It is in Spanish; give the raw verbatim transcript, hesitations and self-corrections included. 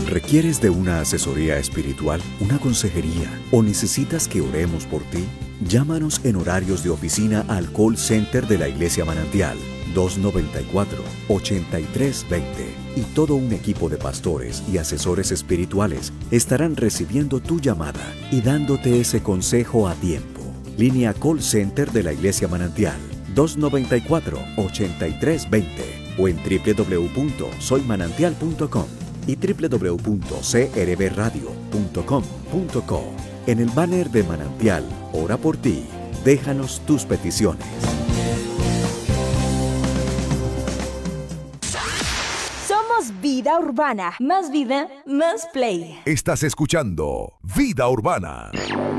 ¿Requieres de una asesoría espiritual, una consejería o necesitas que oremos por ti? Llámanos en horarios de oficina al call center de la Iglesia Manantial dos noventa y cuatro, ochenta y tres veinte y todo un equipo de pastores y asesores espirituales estarán recibiendo tu llamada y dándote ese consejo a tiempo. Línea Call Center de la Iglesia Manantial dos noventa y cuatro, ochenta y tres veinte o en doble u doble u doble u punto soy manantial punto com y doble u doble u doble u punto c r b radio punto com punto co. En el banner de Manantial, ora por ti. Déjanos tus peticiones. Somos Vida Urbana. Más vida, más play. Estás escuchando Vida Urbana.